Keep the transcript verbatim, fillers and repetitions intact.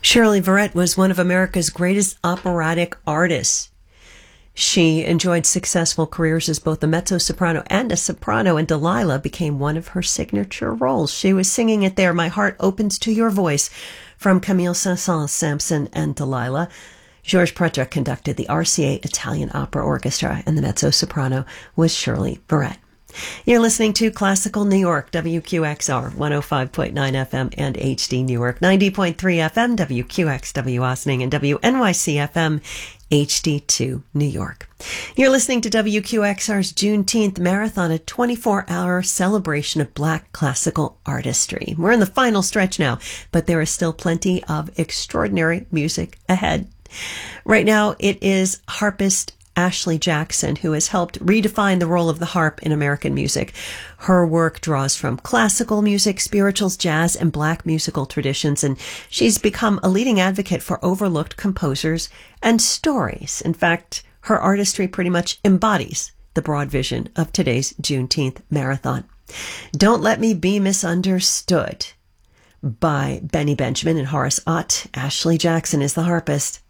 Shirley Verrett was one of America's greatest operatic artists. She enjoyed successful careers as both a mezzo-soprano and a soprano, and Delilah became one of her signature roles. She was singing it there, My Heart Opens to Your Voice, from Camille Saint-Saëns, Samson and Delilah. Georges Prudhomme conducted the R C A Italian Opera Orchestra, and the mezzo-soprano was Shirley Verrett. You're listening to Classical New York, W Q X R, one oh five point nine F M and H D New York, ninety point three F M, W Q X W Ossining, and W N Y C F M, H D two New York. You're listening to W Q X R's Juneteenth Marathon, a twenty-four hour celebration of Black classical artistry. We're in the final stretch now, but there is still plenty of extraordinary music ahead. Right now, it is harpist Ashley Jackson, who has helped redefine the role of the harp in American music. Her work draws from classical music, spirituals, jazz, and Black musical traditions, and she's become a leading advocate for overlooked composers and stories. In fact, her artistry pretty much embodies the broad vision of today's Juneteenth Marathon. Don't Let Me Be Misunderstood by Benny Benjamin and Horace Ott. Ashley Jackson is the harpist.